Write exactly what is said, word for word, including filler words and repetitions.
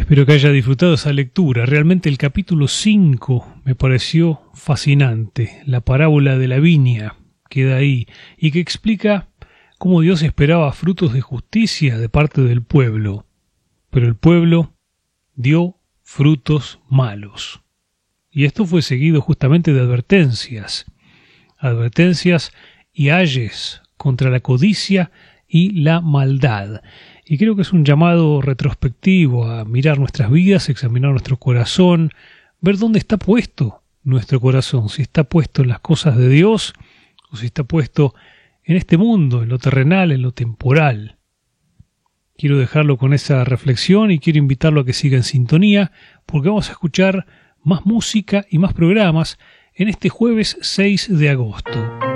Espero que haya disfrutado esa lectura. Realmente el capítulo cinco me pareció fascinante. La parábola de la viña queda ahí y que explica cómo Dios esperaba frutos de justicia de parte del pueblo. Pero el pueblo dio frutos malos. Y esto fue seguido justamente de advertencias. Advertencias y ayes contra la codicia y la maldad. Y creo que es un llamado retrospectivo a mirar nuestras vidas, examinar nuestro corazón, ver dónde está puesto nuestro corazón, si está puesto en las cosas de Dios o si está puesto en este mundo, en lo terrenal, en lo temporal. Quiero dejarlo con esa reflexión y quiero invitarlo a que siga en sintonía porque vamos a escuchar más música y más programas en este jueves seis de agosto.